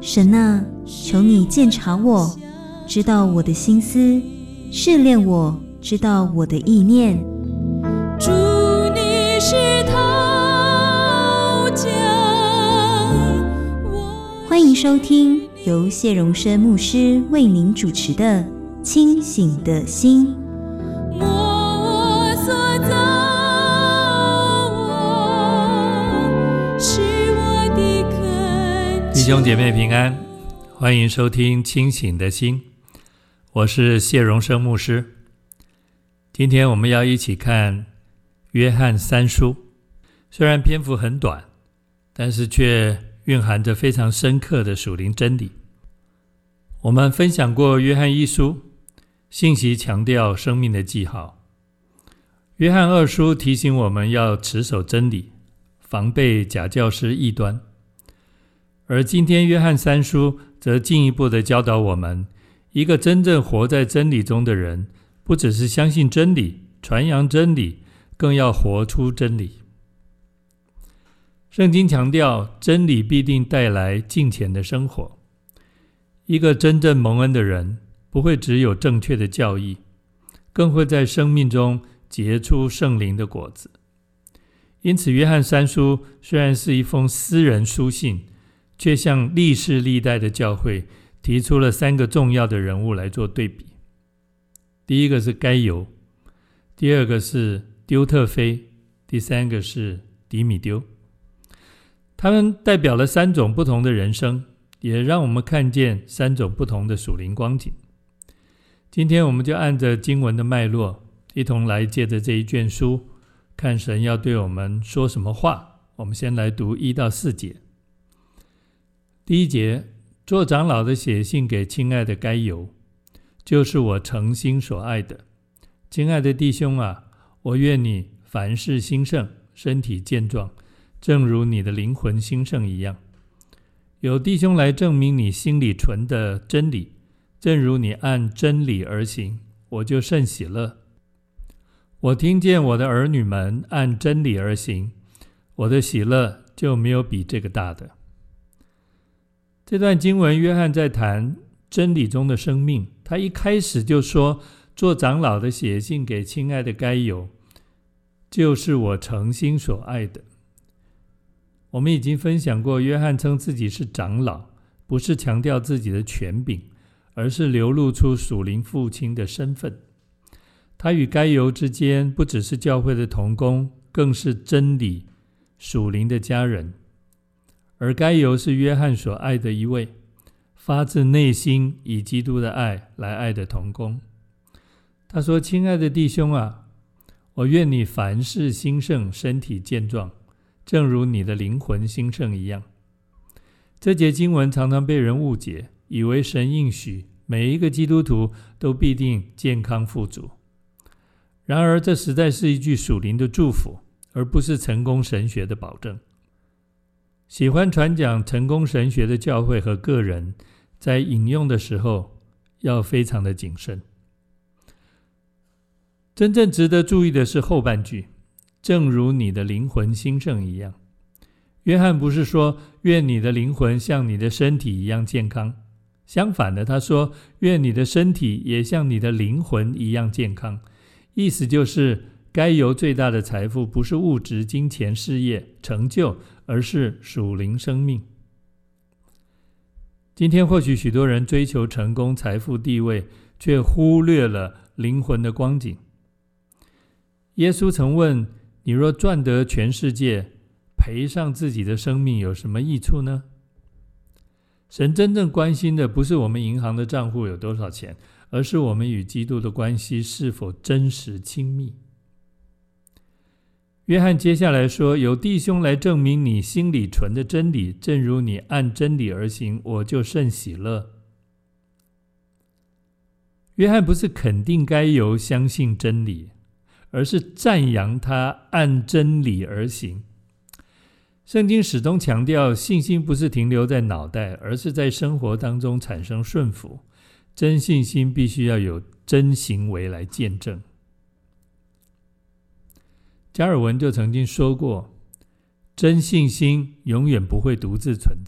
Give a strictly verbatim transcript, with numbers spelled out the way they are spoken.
神啊，求你鉴察我，知道我的心思，试炼我，知道我的意念。 主，你是陶匠， 欢迎收听由谢荣生牧师为您主持的《清醒的心》。 摸我所造我，是我的恳求。 弟兄姐妹平安，欢迎收听《清醒的心》，我是谢荣生牧师。今天我们要一起看约翰三书，虽然篇幅很短，但是却蕴含着非常深刻的属灵真理。我们分享过约翰一书，信息强调生命的记号。约翰二书提醒我们要持守真理，防备假教师异端。而今天约翰三书则进一步的教导我们，一个真正活在真理中的人，不只是相信真理、传扬真理，更要活出真理。圣经强调，真理必定带来敬虔的生活。一个真正蒙恩的人，不会只有正确的教义，更会在生命中结出圣灵的果子。因此，约翰三书虽然是一封私人书信，却向历世历代的教会提出了三个重要的人物来做对比。第一个是该犹，第二个是丢特腓，第三个是迪米丢。他们代表了三种不同的人生，也让我们看见三种不同的属灵光景。今天我们就按着经文的脉络，一同来借着这一卷书，看神要对我们说什么话。我们先来读一到四节。第一节，做长老的写信给亲爱的该犹，就是我诚心所爱的。亲爱的弟兄啊，我愿你凡事兴盛，身体健壮，正如你的灵魂兴盛一样。有弟兄来证明你心里存的真理，正如你按真理而行，我就甚喜乐。我听见我的儿女们按真理而行，我的喜乐就没有比这个大的。这段经文，约翰在谈真理中的生命。他一开始就说，做长老的写信给亲爱的该犹，就是我诚心所爱的。我们已经分享过，约翰称自己是长老，不是强调自己的权柄，而是流露出属灵父亲的身份。他与该犹之间不只是教会的同工，更是真理属灵的家人。而该犹是约翰所爱的一位，发自内心以基督的爱来爱的同工。他说，亲爱的弟兄啊，我愿你凡事兴盛，身体健壮，正如你的灵魂兴盛一样。这节经文常常被人误解，以为神应许每一个基督徒都必定健康富足。然而这实在是一句属灵的祝福，而不是成功神学的保证。喜欢传讲成功神学的教会和个人，在引用的时候要非常的谨慎。真正值得注意的是后半句，正如你的灵魂兴盛一样。约翰不是说愿你的灵魂像你的身体一样健康，相反的，他说愿你的身体也像你的灵魂一样健康。意思就是该犹最大的财富不是物质、金钱、事业、成就，而是属灵生命。今天或许许多人追求成功、财富、地位，却忽略了灵魂的光景。耶稣曾问，你若赚得全世界，赔上自己的生命，有什么益处呢？神真正关心的不是我们银行的账户有多少钱，而是我们与基督的关系是否真实亲密。约翰接下来说，有弟兄来证明你心里存的真理，正如你按真理而行，我就甚喜乐。约翰不是肯定该犹相信真理，而是赞扬他按真理而行。圣经始终强调，信心不是停留在脑袋，而是在生活当中产生顺服。真信心必须要有真行为来见证。加尔文就曾经说过，真信心永远不会独自存在。